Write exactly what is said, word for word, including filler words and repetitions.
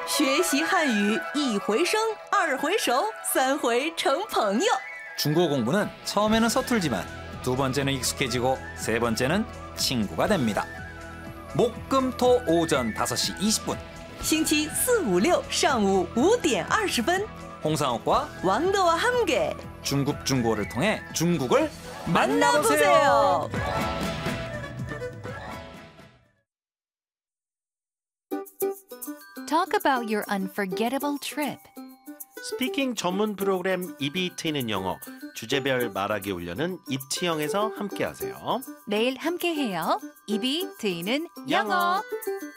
学习汉语一回生，二回熟，三回成朋友。 중국어 공부는 처음에는 서툴지만 두 번째는 익숙해지고 세 번째는 친구가 됩니다. 목, 금, 토 오전 다섯 시 이십 분 星期四、五、六上午五点二十分， 홍상욱과 왕더와 함께 중국 중국어를 통해 중국을 만나보세요. Talk about your unforgettable trip. 스피킹 전문 프로그램 입이 트이는 영어 주제별 말하기 훈련은 입치형에서 함께하세요. 내일 함께해요. 입이 트이는 영어. 영어.